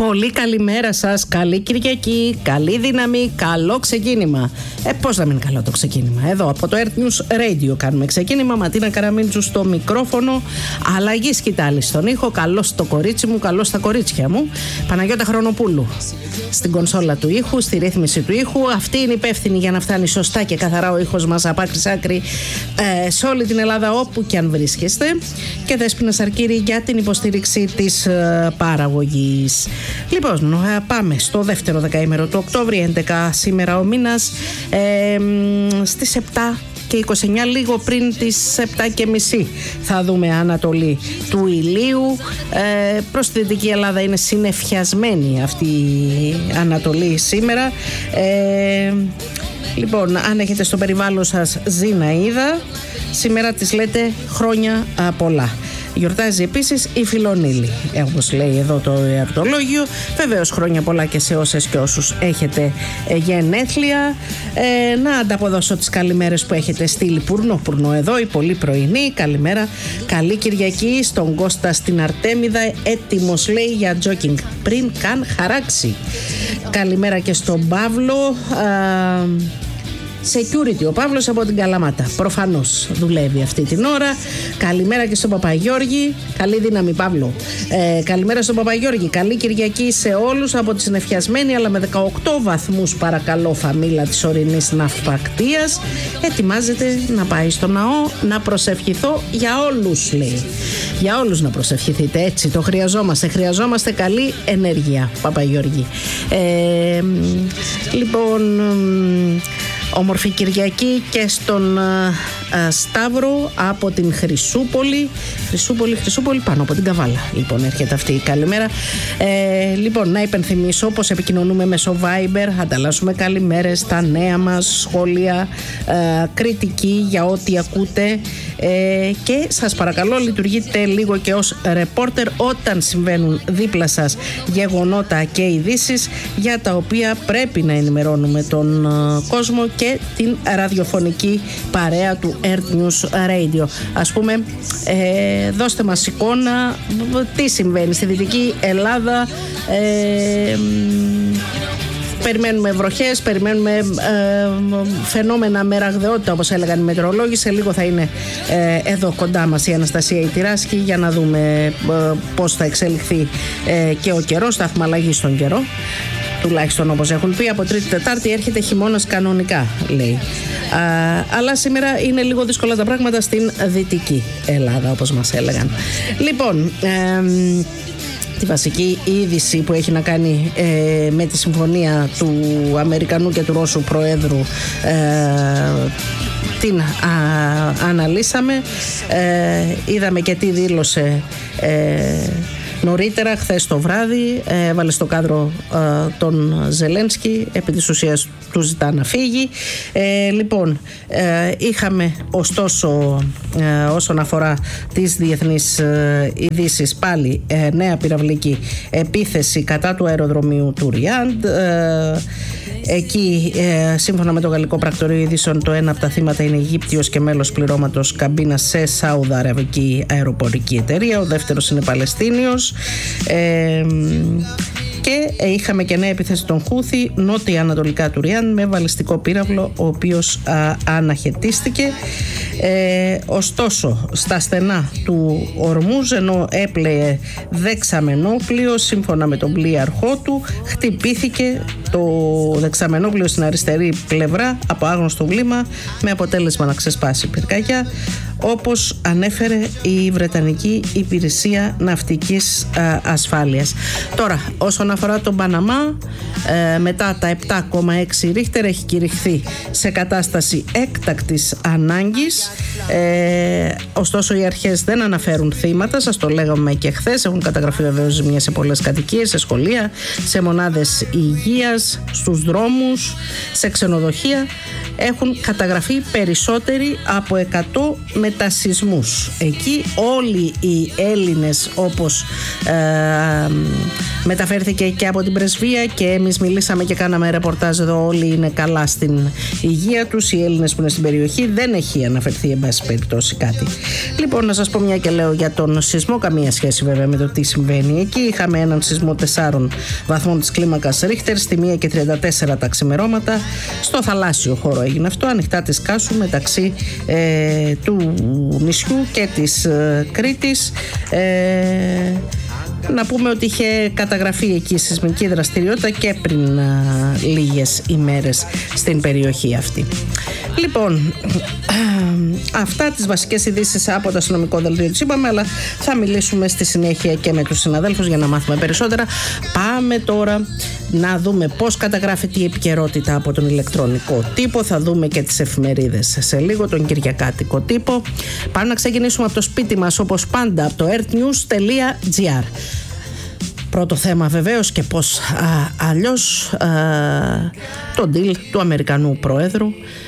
Πολύ καλημέρα σας, καλή Κυριακή, καλή δύναμη, καλό ξεκίνημα. Πώς να μην είναι καλό το ξεκίνημα? Εδώ από το Earth News Radio κάνουμε ξεκίνημα. Ματίνα Καραμίντζου στο μικρόφωνο, αλλαγή σκητάλη στον ήχο. Καλώς στο κορίτσι μου, καλώς στα κορίτσια μου. Παναγιώτα Χρονοπούλου στην κονσόλα του ήχου, στη ρύθμιση του ήχου. Αυτή είναι υπεύθυνη για να φτάνει σωστά και καθαρά ο ήχος μας από άκρη σ' άκρη σε όλη την Ελλάδα, όπου και αν βρίσκεστε. Και Δέσποινα Σαρκύρη για την υποστήριξη της παραγωγής. Λοιπόν, πάμε στο δεύτερο δεκαήμερο του Οκτώβρη, 11 σήμερα ο μήνας, στις 7 και 29, λίγο πριν τις 7:30 θα δούμε ανατολή του ηλίου. Προς τη Δυτική Ελλάδα είναι συννεφιασμένη αυτή η ανατολή σήμερα. Λοιπόν, αν έχετε στο περιβάλλον σας Ζηναΐδα, σήμερα της λέτε χρόνια πολλά. Γιορτάζει επίσης η Φιλονίλη, όπως λέει εδώ το εορτολόγιο. Βεβαίως χρόνια πολλά και σε όσες και όσους έχετε γενέθλια. Να ανταποδώσω τις καλημέρες που έχετε στείλει πουρνό εδώ, η πολύ πρωινή. Καλημέρα, καλή Κυριακή στον Κώστα, στην Αρτέμιδα, έτοιμος λέει για τζόκινγκ πριν καν χαράξει. Καλημέρα και στον Παύλο, security, ο Παύλος από την Καλαμάτα. Προφανώς δουλεύει αυτή την ώρα. Καλημέρα και στον Παπαγιώργη. Καλή δύναμη, Παύλο. Καλημέρα στον Παπαγιώργη. Καλή Κυριακή σε όλους από τη συννεφιασμένη αλλά με 18 βαθμούς παρακαλώ φαμίλα της ορεινής ναυπακτίας. Ετοιμάζεται να πάει στο ναό να προσευχηθώ για όλους, λέει. Για όλους να προσευχηθείτε, έτσι το χρειαζόμαστε. Χρειαζόμαστε καλή ενέργεια, Παπαγιώργη. Λοιπόν, όμορφη Κυριακή και στον Σταύρο από την Χρυσούπολη. Χρυσούπολη πάνω από την Καβάλα. Λοιπόν, έρχεται αυτή η καλημέρα. Λοιπόν, να υπενθυμίσω πως επικοινωνούμε μέσω Viber, ανταλλάσσουμε καλημέρες, τα νέα μας, σχόλια, κριτική για ό,τι ακούτε. Και σας παρακαλώ, λειτουργείτε λίγο και ως ρεπόρτερ όταν συμβαίνουν δίπλα σας γεγονότα και ειδήσεις για τα οποία πρέπει να ενημερώνουμε τον κόσμο και την ραδιοφωνική παρέα του Earth News Radio. Ας πούμε, δώστε μας εικόνα τι συμβαίνει στη Δυτική Ελλάδα. Περιμένουμε βροχές, περιμένουμε φαινόμενα με ραγδαιότητα, όπως έλεγαν οι μετεωρολόγοι. Σε λίγο θα είναι εδώ κοντά μας η Αναστασία η Τυράσχη για να δούμε πώς θα εξελιχθεί και ο καιρός. Θα έχουμε αλλαγή στον καιρό, τουλάχιστον όπως έχουν πει. Από Τρίτη Τετάρτη έρχεται χειμώνας κανονικά, λέει. Αλλά σήμερα είναι λίγο δύσκολα τα πράγματα στην Δυτική Ελλάδα, όπως μας έλεγαν. Λοιπόν, τη βασική είδηση που έχει να κάνει με τη συμφωνία του Αμερικανού και του Ρώσου Προέδρου την αναλύσαμε. Είδαμε και τι δήλωσε νωρίτερα, χθες το βράδυ. Έβαλε στο κάδρο τον Ζελένσκι, επί της ουσίας του ζητά να φύγει. Λοιπόν, είχαμε ωστόσο όσον αφορά τις διεθνείς ειδήσεις πάλι νέα πυραυλική επίθεση κατά του αεροδρομίου του Ριάντ. Εκεί, σύμφωνα με το Γαλλικό Πρακτορείο Ειδήσεων, το ένα από τα θύματα είναι Αιγύπτιος και μέλος πληρώματος καμπίνας σε Σαουδαραβική αεροπορική εταιρεία. Ο δεύτερος είναι Παλαιστίνιος. Και είχαμε και νέα επίθεση των Χούθη νότια ανατολικά του Ριάν με βαλιστικό πύραυλο, ο οποίος αναχαιτίστηκε. Ωστόσο, στα στενά του Ορμούζ, ενώ έπλεε δεξαμενόπλοιο, σύμφωνα με τον πλοίαρχό του, χτυπήθηκε το δεξαμενόπλοιο στην αριστερή πλευρά από άγνωστο βλήμα, με αποτέλεσμα να ξεσπάσει πυρκαγιά, όπως ανέφερε η Βρετανική Υπηρεσία Ναυτικής Ασφάλειας. Τώρα, όσον αφορά τον Παναμά, μετά τα 7,6 ρίχτερ έχει κηρυχθεί σε κατάσταση έκτακτης ανάγκης. Ωστόσο, οι αρχές δεν αναφέρουν θύματα, σας το λέγαμε και χθες. Έχουν καταγραφεί βεβαίως ζημιές σε πολλές κατοικίες, σε σχολεία, σε μονάδες υγείας, στους δρόμους, σε ξενοδοχεία. Έχουν καταγραφεί περισσότεροι από 100 με μετασυσμούς. Εκεί όλοι οι Έλληνες, όπως μεταφέρθηκε και από την πρεσβεία και εμείς μιλήσαμε και κάναμε ρεπορτάζ εδώ, όλοι είναι καλά στην υγεία τους. Οι Έλληνες που είναι στην περιοχή, δεν έχει αναφερθεί εν πάση περιπτώσει κάτι. Λοιπόν, να σας πω μια και λέω για τον σεισμό, καμία σχέση βέβαια με το τι συμβαίνει εκεί. Είχαμε έναν σεισμό 4 βαθμών της κλίμακας Ρίχτερ στη 1:34 τα ξημερώματα. Στο θαλάσσιο χώρο έγινε αυτό, ανοιχτά της Κάσου, μεταξύ του νησιού και της Κρήτης. Να πούμε ότι είχε καταγραφεί εκεί σεισμική δραστηριότητα και πριν λίγες ημέρες στην περιοχή αυτή. Λοιπόν, αυτά τις βασικές ειδήσεις από το αστυνομικό δελτίο της είπαμε, αλλά θα μιλήσουμε στη συνέχεια και με τους συναδέλφους για να μάθουμε περισσότερα. Πάμε τώρα να δούμε πώς καταγράφεται η επικαιρότητα από τον ηλεκτρονικό τύπο. Θα δούμε και τις εφημερίδες σε λίγο, τον κυριακάτικο τύπο. Πάμε να ξεκινήσουμε από το σπίτι μας, όπως πάντα, από το earthnews.gr. Πρώτο θέμα βεβαίως, και πώς αλλιώς, το deal του Αμερικανού Προέδρου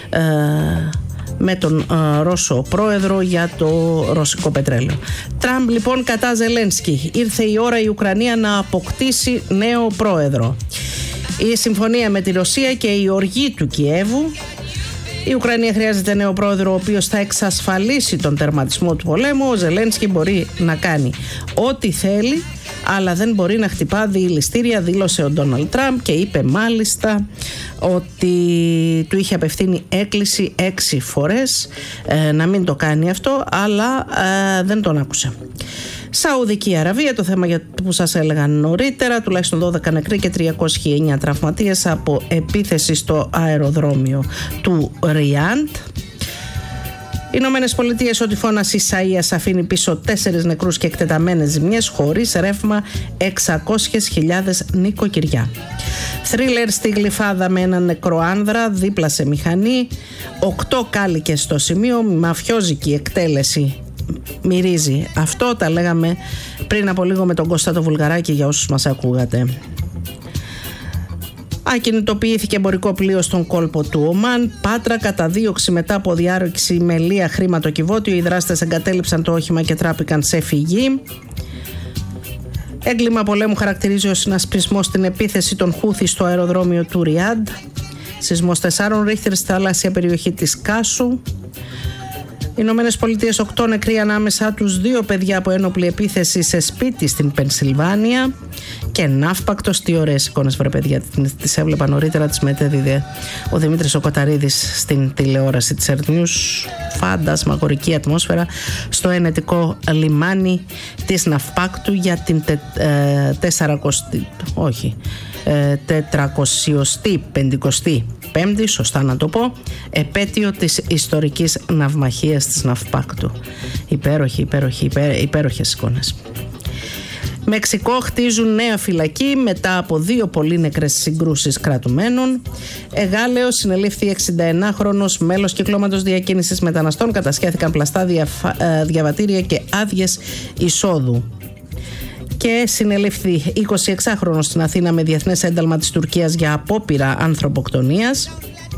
με τον Ρώσο Πρόεδρο για το ρωσικό πετρέλαιο. Τραμπ λοιπόν κατά Ζελένσκι. Ήρθε η ώρα η Ουκρανία να αποκτήσει νέο πρόεδρο. Η συμφωνία με τη Ρωσία και η οργή του Κιέβου. Η Ουκρανία χρειάζεται νέο πρόεδρο, ο οποίος θα εξασφαλίσει τον τερματισμό του πολέμου. Ο Ζελένσκι μπορεί να κάνει ό,τι θέλει, αλλά δεν μπορεί να χτυπά διηληστήρια, δήλωσε ο Ντόναλντ Τραμπ, και είπε μάλιστα ότι του είχε απευθύνει έκκληση 6 φορές να μην το κάνει αυτό, αλλά δεν τον άκουσε. Σαουδική Αραβία, το θέμα που σας έλεγα νωρίτερα, τουλάχιστον 12 νεκροί και 309 τραυματίες από επίθεση στο αεροδρόμιο του Ριάντ. Οι Ηνωμένες Πολιτείες, ο τυφώνας Ισαΐας αφήνει πίσω 4 νεκρούς και εκτεταμένες ζημιές, χωρίς ρεύμα 600.000 νοικοκυριά. Θρίλερ στη Γλυφάδα με έναν νεκρό άνδρα δίπλα σε μηχανή, 8 κάλικες στο σημείο, μαφιόζικη εκτέλεση. Μυρίζει αυτό, τα λέγαμε πριν από λίγο με τον Κωνσταντό Βουλγαράκη για όσους μας ακούγατε. Ακινητοποιήθηκε εμπορικό πλοίο στον κόλπο του Ομάν. Πάτρα, καταδίωξη μετά από διάρρηξη με λία χρηματοκιβώτιο. Οι δράστες εγκατέλειψαν το όχημα και τράπηκαν σε φυγή. Έγκλημα πολέμου χαρακτηρίζει ο συνασπισμός στην επίθεση των Χούθη στο αεροδρόμιο του Ριάντ. Σεισμός 4 Ρίχτερ στη θαλάσσια περιοχή της Κάσου. Οι Ηνωμένες Πολιτείες, 8 νεκροί, ανάμεσα τους 2 παιδιά από ένοπλη επίθεση σε σπίτι στην Πενσιλβάνια. Και ναύπακτος, τι ωραίες εικόνες βρε παιδιά, τις έβλεπα νωρίτερα, τις μετέδιδε ο Δημήτρης ο Κοταρίδης στην τηλεόραση της Earth News. Φαντασμαγορική ατμόσφαιρα στο ενετικό λιμάνι της ναυπάκτου για την 455η, σωστά να το πω, επέτειο της ιστορικής ναυμαχίας της ναυπάκτου. Υπέροχες εικόνες. Μεξικό, χτίζουν νέα φυλακή μετά από 2 πολύ νεκρές συγκρούσεις κρατουμένων. Εγάλεος, συνελήφθη 61χρονος μέλος κυκλώματος διακίνησης μεταναστών. Κατασχέθηκαν πλαστά διαβατήρια και άδειες εισόδου. Και συνελήφθη 26χρονος στην Αθήνα με διεθνές ένταλμα της Τουρκίας για απόπειρα ανθρωποκτονίας.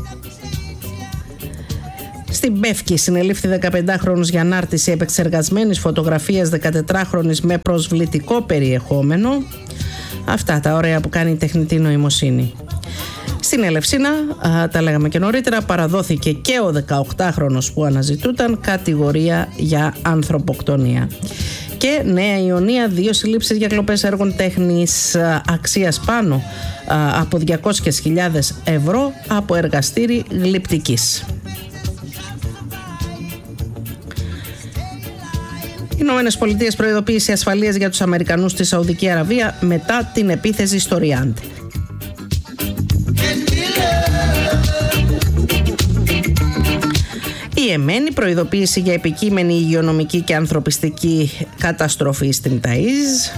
Στην Πεύκη συνελήφθη 15χρονος για ανάρτηση επεξεργασμένης φωτογραφίας 14χρονης με προσβλητικό περιεχόμενο. Αυτά τα ωραία που κάνει η τεχνητή νοημοσύνη. Στην Ελευσίνα, τα λέγαμε και νωρίτερα, παραδόθηκε και ο 18χρονος που αναζητούταν, κατηγορία για ανθρωποκτονία. Και Νέα Ιωνία, 2 συλλήψεις για κλοπές έργων τέχνης αξίας πάνω από 200.000 ευρώ από εργαστήρι γλυπτικής. Οι Ηνωμένες Πολιτείες, προειδοποίηση ασφαλείας για τους Αμερικανούς στη Σαουδική Αραβία μετά την επίθεση στο Ριάντ. Η Εμένη, προειδοποίηση για επικείμενη υγειονομική και ανθρωπιστική καταστροφή στην Ταΐζ.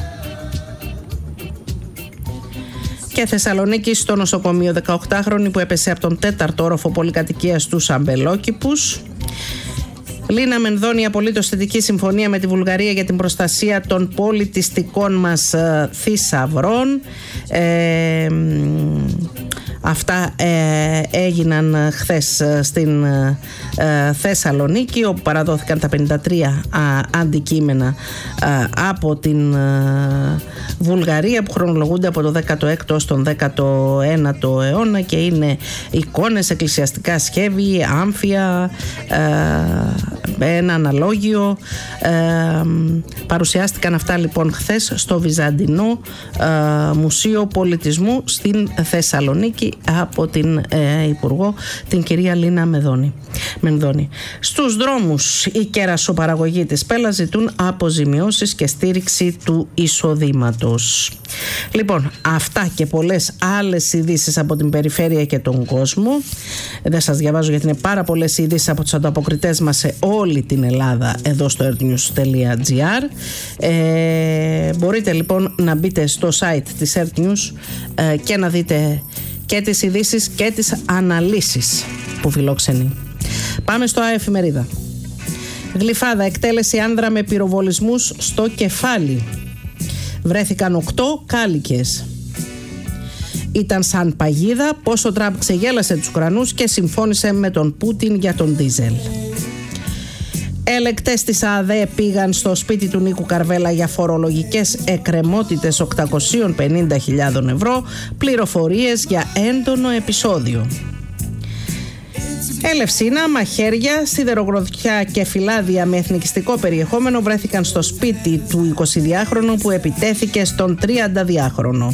Και Θεσσαλονίκη, στο νοσοκομείο 18χρονη που έπεσε από τον 4ο όροφο πολυκατοικίας τους Αμπελόκηπους. Λίνα Μενδώνη, απολύτως θετική συμφωνία με τη Βουλγαρία για την προστασία των πολιτιστικών μας θησαυρών. Αυτά έγιναν χθες στην Θεσσαλονίκη, όπου παραδόθηκαν τα 53 αντικείμενα από την Βουλγαρία, που χρονολογούνται από το 16ο ως τον 19ο αιώνα και είναι εικόνες, εκκλησιαστικά σκεύη, άμφια, ένα αναλόγιο. Παρουσιάστηκαν αυτά λοιπόν χθες στο Βυζαντινό Μουσείο Πολιτισμού στην Θεσσαλονίκη από την Υπουργό, την κυρία Λίνα Μενδώνη. Στους δρόμους οι κερασοπαραγωγοί της Πέλας ζητούν αποζημιώσεις και στήριξη του εισοδήματος. Λοιπόν, αυτά και πολλές άλλες ειδήσεις από την περιφέρεια και τον κόσμο. Δεν σας διαβάζω γιατί είναι πάρα πολλές ειδήσεις από τους ανταποκριτές μας σε όλη την Ελλάδα εδώ στο earthnews.gr. Μπορείτε λοιπόν να μπείτε στο site της Earth News και να δείτε και τις ειδήσεις και τις αναλύσεις που φιλόξενοι. Πάμε στο Εφημερίδα. Γλυφάδα, εκτέλεση άνδρα με πυροβολισμούς στο κεφάλι. Βρέθηκαν 8 κάλικες. Ήταν σαν παγίδα πως ο Τραμπ ξεγέλασε τους Ουκρανούς και συμφώνησε με τον Πούτιν για τον ντίζελ. Ελεκτές της ΑΔΕ πήγαν στο σπίτι του Νίκου Καρβέλα για φορολογικές εκκρεμότητες 850.000 ευρώ, πληροφορίες για έντονο επεισόδιο. Ελευσίνα, μαχαίρια, σιδερογροθιά και φυλάδια με εθνικιστικό περιεχόμενο βρέθηκαν στο σπίτι του 22χρονου που επιτέθηκε στον 32χρονο.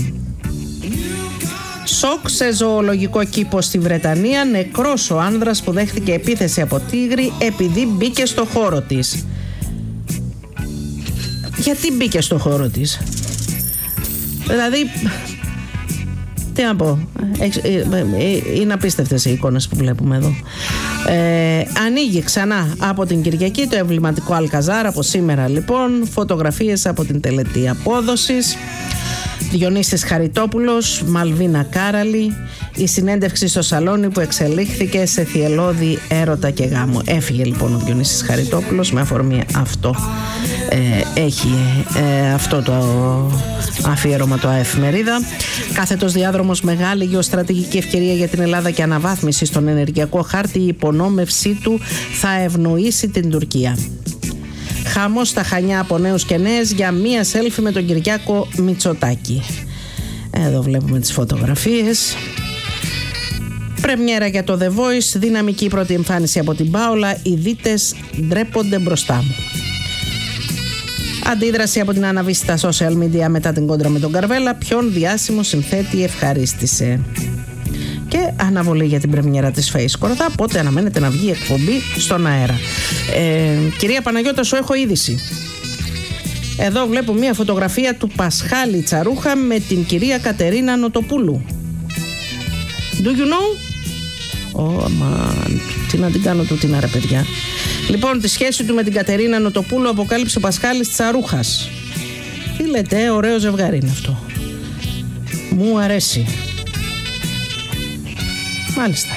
Σοκ σε ζωολογικό κήπο στη Βρετανία, νεκρός ο άνδρας που δέχτηκε επίθεση από τίγρη επειδή μπήκε στο χώρο της. Γιατί μπήκε στο χώρο της? Δηλαδή, τι να πω, είναι απίστευτες οι εικόνες που βλέπουμε εδώ. Ανοίγει ξανά από την Κυριακή το εμβληματικό Αλκαζάρ από σήμερα λοιπόν, φωτογραφίες από την τελετή απόδοσης. Διονύσης Χαριτόπουλος, Μαλβίνα Κάραλη, η συνέντευξη στο σαλόνι που εξελίχθηκε σε θυελλώδη έρωτα και γάμο. Έφυγε λοιπόν ο Διονύσης Χαριτόπουλος με αφορμή αυτό. Έχει αυτό το αφιέρωμα το Εφημερίδα. Κάθετος διάδρομος, μεγάλη γεωστρατηγική ευκαιρία για την Ελλάδα και αναβάθμιση στον ενεργειακό χάρτη. Η υπονόμευσή του θα ευνοήσει την Τουρκία. Χαμός στα Χανιά από νέους και νέες για μία σέλφι με τον Κυριάκο Μητσοτάκη. Εδώ βλέπουμε τις φωτογραφίες. Πρεμιέρα για το The Voice, δυναμική πρώτη εμφάνιση από την Πάολα, οι δίτες ντρέπονται μπροστά μου. Αντίδραση από την Αναβή στα social media μετά την κόντρα με τον Καρβέλα, ποιον διάσημο συνθέτη ευχαρίστησε. Και αναβολή για την πρεμιέρα της Face Κορδά, πότε αναμένεται να βγει εκπομπή στον αέρα. Κυρία Παναγιώτα, σου έχω είδηση. Εδώ βλέπω μια φωτογραφία του Πασχάλη Τσαρούχα με την κυρία Κατερίνα Νοτοπούλου. Do you know? Τι να την κάνω τούτην ρε παιδιά. Λοιπόν, τη σχέση του με την Κατερίνα Νοτοπούλου αποκάλυψε ο Πασχάλης Τσαρούχας. Τι λέτε, ωραίο ζευγάρι είναι αυτό. Μου αρέσει. Μάλιστα.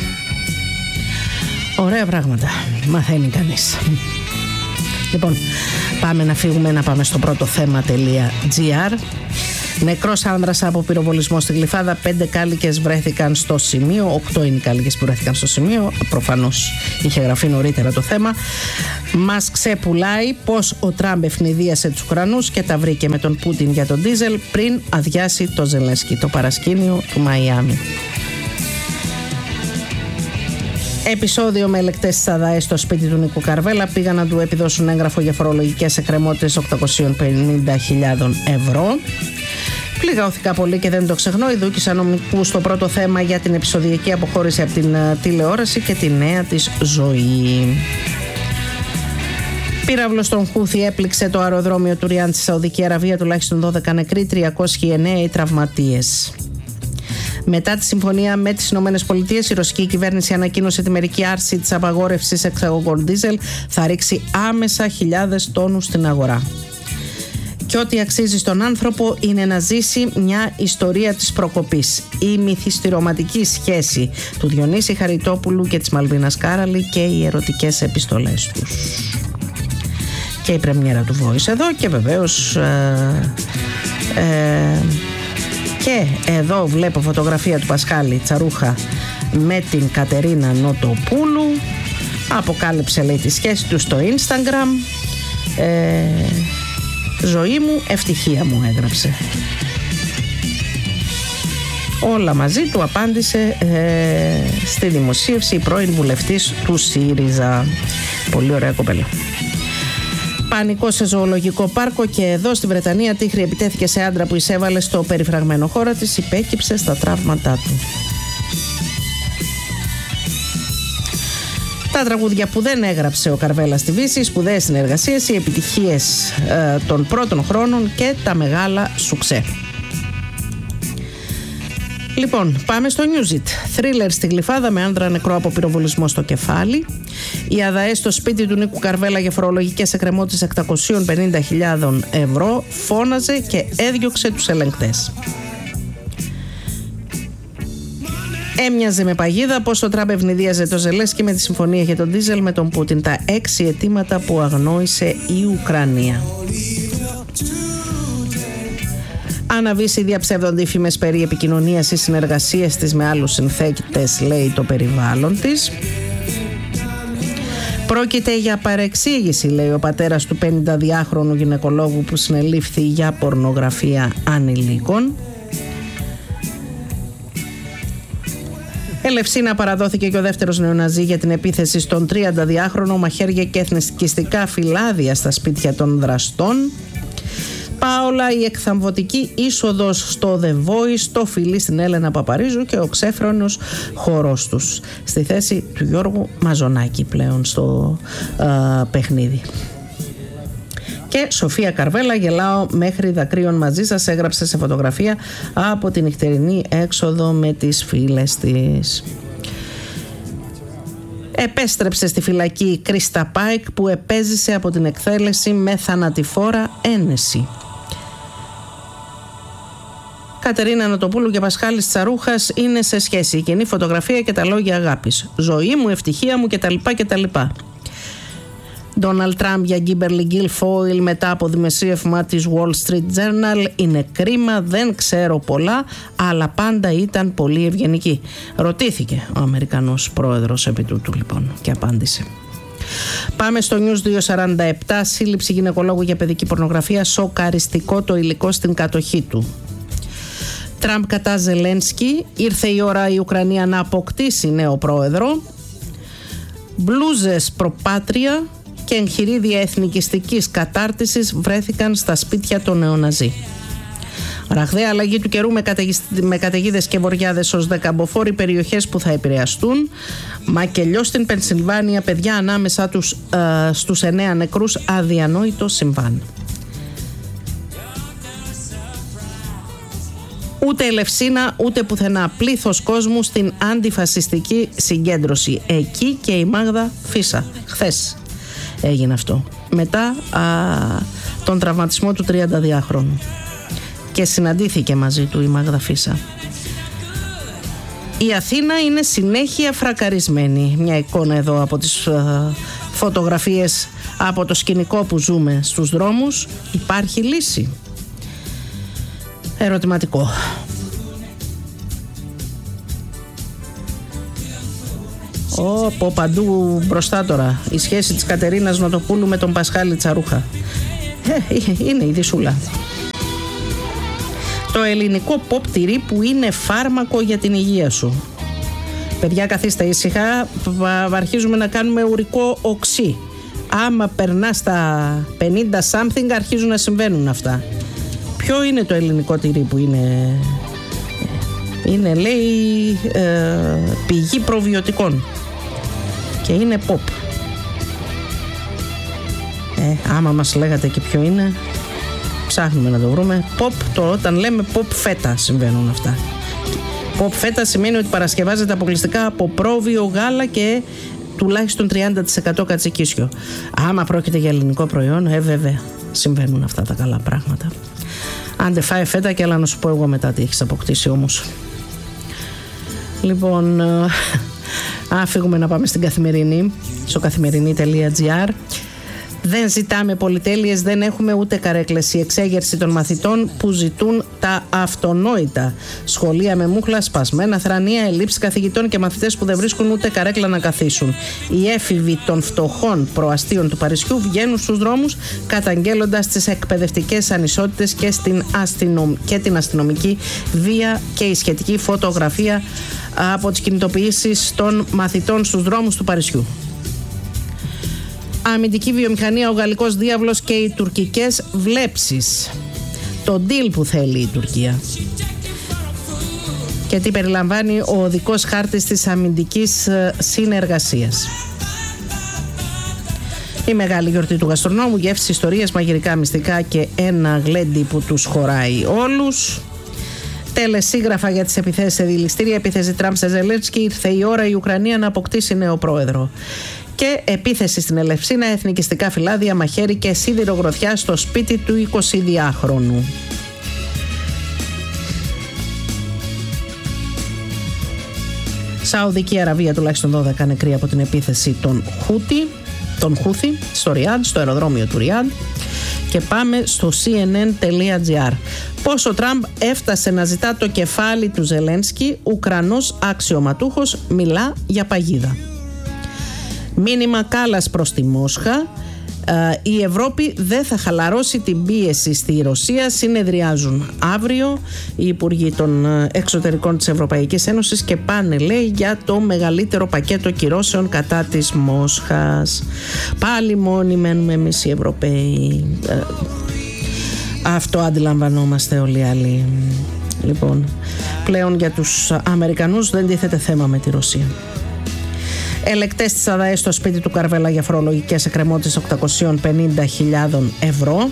Ωραία πράγματα. Μαθαίνει κανείς. Λοιπόν, πάμε να φύγουμε, να πάμε στο πρώτο θέμα.gr. Νεκρός άνδρας από πυροβολισμό στη Γλυφάδα. 5 κάλικες βρέθηκαν στο σημείο. 8 είναι οι κάλικες που βρέθηκαν στο σημείο. Προφανώς είχε γραφεί νωρίτερα το θέμα. Μας ξεπουλάει πως ο Τραμπ ευνηδίασε τους Ουκρανούς και τα βρήκε με τον Πούτιν για τον ντίζελ πριν αδειάσει το Ζελένσκι. Το παρασκήνιο του Μαϊάμι. Επεισόδιο με ελεκτές της ΑΔΑΕ στο σπίτι του Νίκου Καρβέλα. Πήγαν να του επιδώσουν έγγραφο για φορολογικές εκκρεμότητες 850.000 ευρώ. Πληγώθηκα πολύ και δεν το ξεχνώ. Ειδούκησα νομικού στο πρώτο θέμα για την επεισοδιακή αποχώρηση από την τηλεόραση και τη νέα της ζωή. Πύραυλος στον Χούθη έπληξε το αεροδρόμιο του Ριάντ στη Σαουδική Αραβία. Τουλάχιστον 12 νεκροί, 309 οι τραυματίες. Μετά τη συμφωνία με τις ΗΠΑ, η ρωσική κυβέρνηση ανακοίνωσε τη μερική άρση της απαγόρευσης εξαγωγών ντίζελ. Θα ρίξει άμεσα χιλιάδες τόνους στην αγορά. Και ό,τι αξίζει στον άνθρωπο είναι να ζήσει μια ιστορία της προκοπής. Η μυθιστηρωματική σχέση του Διονύση Χαριτόπουλου και της Μαλβίνας Κάραλη και οι ερωτικές επιστολές τους. Και η πρεμιέρα του Voice εδώ και βεβαίως Και εδώ βλέπω φωτογραφία του Πασχάλη Τσαρούχα με την Κατερίνα Νοτοπούλου. Αποκάλυψε, λέει, τη σχέση του στο Instagram. Ζωή μου, ευτυχία μου, έγραψε. Όλα μαζί του απάντησε στη δημοσίευση η πρώην βουλευτής του ΣΥΡΙΖΑ. Πολύ ωραία κοπέλα. Πανικό σε ζωολογικό πάρκο και εδώ στη Βρετανία τύχρη επιτέθηκε σε άντρα που εισέβαλε στο περιφραγμένο χώρο της, υπέκυψε στα τραύματά του. Τα τραγούδια που δεν έγραψε ο Καρβέλας στη Βύση, σπουδαίες συνεργασίες, οι επιτυχίες των πρώτων χρόνων και τα μεγάλα σουξέ. Λοιπόν, πάμε στο Newsit. Θρίλερ στη Γλυφάδα με άνδρα νεκρό από πυροβολισμό στο κεφάλι. Οι ΑΔΑΕ στο σπίτι του Νίκου Καρβέλα για φορολογικές εκκρεμότητες 850.000 ευρώ φώναζε και έδιωξε τους ελεγκτές. Έμοιαζε με παγίδα πως ο Τραμπ ευνηδίαζε το Ζελένσκι με τη συμφωνία για τον ντίζελ με τον Πούτιν, τα 6 αιτήματα που αγνόησε η Ουκρανία. Αναβήσει διαψεύδονται οι φήμες περί επικοινωνίας ή συνεργασίας της με άλλους συνθέτες, λέει, το περιβάλλον της. Πρόκειται για παρεξήγηση, λέει ο πατέρας του 52χρονου γυναικολόγου που συνελήφθη για πορνογραφία ανηλίκων. Ελευσίνα παραδόθηκε και ο δεύτερος νεοναζί για την επίθεση στον 32χρονο, μαχαίρια και εθνικιστικά φυλάδια στα σπίτια των δραστών. Πάολα, η εκθαμβωτική είσοδος στο The Voice, το φιλί στην Έλενα Παπαρίζου και ο ξέφρονος χορός τους. Στη θέση του Γιώργου Μαζονάκη πλέον στο παιχνίδι. Και Σοφία Καρβέλα, γελάω μέχρι δακρύων μαζί σας, έγραψε σε φωτογραφία από την νυχτερινή έξοδο με τις φίλες της. Επέστρεψε στη φυλακή η Κρίστα Πάικ που επέζησε από την εκτέλεση με θανατηφόρα ένεση. Κατερίνα Νοτοπούλου και Πασχάλης Τσαρούχας είναι σε σχέση. Η κοινή φωτογραφία και τα λόγια αγάπης. Ζωή μου, ευτυχία μου κτλ. Ντόναλντ Τραμπ για Γκίμπερλι Γκίλφόιλ μετά από δημοσίευμα της Wall Street Journal. Είναι κρίμα, δεν ξέρω πολλά, αλλά πάντα ήταν πολύ ευγενική. Ρωτήθηκε ο Αμερικανός πρόεδρος επί τούτου, λοιπόν, και απάντησε. Πάμε στο News 247. Σύλληψη γυναικολόγου για παιδική πορνογραφία. Σοκαριστικό το υλικό στην κατοχή του. Τραμπ κατά Ζελένσκι. Ήρθε η ώρα η Ουκρανία να αποκτήσει νέο πρόεδρο. Μπλούζες προπάτρια και εγχειρίδια εθνικιστικής κατάρτισης βρέθηκαν στα σπίτια των νεοναζί. Ραγδαία αλλαγή του καιρού με καταιγίδες και βοριάδες ως δεκαμποφόροι περιοχές που θα επηρεαστούν. Μακελιό στην Πενσιλβάνια, παιδιά ανάμεσα στους 9 νεκρούς, αδιανόητο συμβάν. Ούτε Ελευσίνα ούτε πουθενά, πλήθος κόσμου στην αντιφασιστική συγκέντρωση. Εκεί και η Μάγδα Φίσα. Χθες έγινε αυτό, μετά τον τραυματισμό του 32χρονου, και συναντήθηκε μαζί του η Μάγδα Φίσα. Η Αθήνα είναι συνέχεια φρακαρισμένη. Μια εικόνα εδώ από τις φωτογραφίες από το σκηνικό που ζούμε στους δρόμους. Υπάρχει λύση? Ερωτηματικό. Από παντού μπροστά τώρα η σχέση της Κατερίνας Νοτοπούλου με τον Πασχάλη Τσαρούχα. Είναι η δυσούλα. Το ελληνικό pop τυρί που είναι φάρμακο για την υγεία σου. Παιδιά, καθίστε ήσυχα, αρχίζουμε να κάνουμε ουρικό οξύ. Άμα περνά στα 50 something αρχίζουν να συμβαίνουν αυτά. Ποιο είναι το ελληνικό τυρί που είναι? Είναι, λέει, πηγή προβιωτικών και είναι pop. Άμα μας λέγατε και ποιο είναι, ψάχνουμε να το βρούμε. Pop, όταν λέμε pop φέτα συμβαίνουν αυτά. Pop φέτα σημαίνει ότι παρασκευάζεται αποκλειστικά από πρόβιο γάλα και τουλάχιστον 30% κατσικίσιο. Άμα πρόκειται για ελληνικό προϊόν, βέβαια συμβαίνουν αυτά τα καλά πράγματα. Άντε φάε φέτα και έλα να σου πω εγώ μετά τι έχεις αποκτήσει όμως. Λοιπόν, φύγουμε να πάμε στην Καθημερινή, στο καθημερινή.gr. Δεν ζητάμε πολυτέλειες, δεν έχουμε ούτε καρέκλες. Η εξέγερση των μαθητών που ζητούν τα αυτονόητα. Σχολεία με μούχλα, σπασμένα θρανία, ελλείψεις καθηγητών και μαθητές που δεν βρίσκουν ούτε καρέκλα να καθίσουν. Οι έφηβοι των φτωχών προαστίων του Παρισιού βγαίνουν στους δρόμους καταγγέλλοντας τις εκπαιδευτικές ανισότητες και την αστυνομική βία και η σχετική φωτογραφία από τις κινητοποιήσεις των μαθητών στους δρόμους του Παρισιού. Αμυντική βιομηχανία, ο γαλλικός διάβλος και οι τουρκικές βλέψεις. Το deal που θέλει η Τουρκία. Και τι περιλαμβάνει ο οδικός χάρτης της αμυντικής συνεργασίας. Η μεγάλη γιορτή του γαστρονόμου, γεύσεις, ιστορίες, μαγειρικά μυστικά και ένα γλέντι που τους χωράει όλους. Τελεσίγραφα για τις επιθέσεις σε δηληστήρια, επίθεση Τραμπ σε Ζελένσκι, ήρθε η ώρα η Ουκρανία να αποκτήσει νέο πρόεδρο. Και επίθεση στην Ελευσίνα, εθνικιστικά φυλάδια, μαχαίρι και σίδηρογροθιά στο σπίτι του 22χρονου. Σαουδική Αραβία, τουλάχιστον 12 νεκροί από την επίθεση των Χούθη στο Ριάντ, στο αεροδρόμιο του Ριάντ. Και πάμε στο cnn.gr. Πώς ο Τραμπ έφτασε να ζητά το κεφάλι του Ζελένσκι, Ουκρανός αξιωματούχος μιλά για παγίδα. Μήνυμα κάλας προς τη Μόσχα. Η Ευρώπη δεν θα χαλαρώσει την πίεση στη Ρωσία. Συνεδριάζουν αύριο οι υπουργοί των εξωτερικών της Ευρωπαϊκής Ένωσης και πάνε, λέει, για το μεγαλύτερο πακέτο κυρώσεων κατά της Μόσχας. Πάλι μόνοι μένουμε εμείς οι Ευρωπαίοι. Αυτό αντιλαμβανόμαστε όλοι οι άλλοι. Λοιπόν, πλέον για τους Αμερικανούς δεν τίθεται θέμα με τη Ρωσία. Ελεκτές της ΑΔΑΕ στο σπίτι του Καρβέλα για φορολογικές εκκρεμότητες 850.000 ευρώ.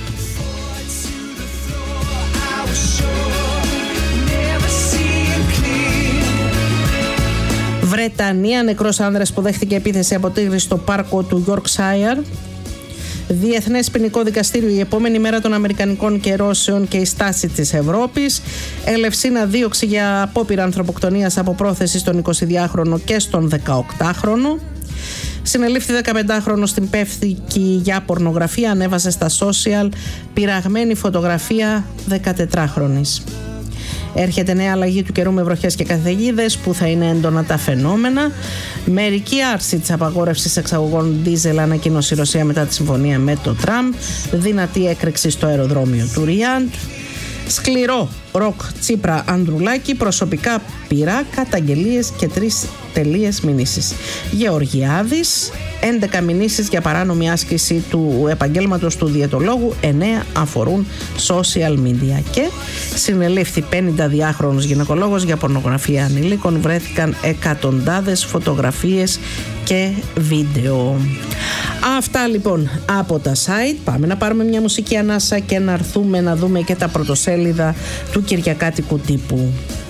Βρετανία, νεκρός άνδρας που δέχτηκε επίθεση από τίγρη στο πάρκο του Yorkshire. Διεθνές Ποινικό Δικαστήριο, η επόμενη μέρα των Αμερικανικών καιρώσεων και η στάση της Ευρώπης. Ελευσίνα, δίωξη για απόπειρα ανθρωποκτονίας από πρόθεση στον 22χρονο και στον 18χρονο. Συνελήφθη 15χρονο στην Πεύθικη για πορνογραφία, ανέβασε στα social πειραγμένη φωτογραφία 14χρονης. Έρχεται νέα αλλαγή του καιρού με βροχές και καταιγίδες που θα είναι έντονα τα φαινόμενα. Μερική άρση της απαγόρευσης εξαγωγών ντίζελ ανακοίνωσε η Ρωσία μετά τη συμφωνία με το Τραμπ. Δυνατή έκρηξη στο αεροδρόμιο του Ριάντ. Σκληρό ροκ Τσίπρα Ανδρουλάκη, προσωπικά πειρά, καταγγελίες και 3 τελείες μηνύσεις. Γεωργιάδης, 11 μηνύσεις για παράνομη άσκηση του επαγγέλματος του διαιτολόγου, 9 αφορούν social media. Και συνελήφθη 52χρονος γυναικολόγος για πορνογραφία ανηλίκων, βρέθηκαν εκατοντάδες φωτογραφίες και βίντεο. Αυτά λοιπόν από τα site. Πάμε να πάρουμε μια μουσική ανάσα και να έρθουμε να δούμε και τα πρωτοσέλιδα του κυριακάτικου τύπου.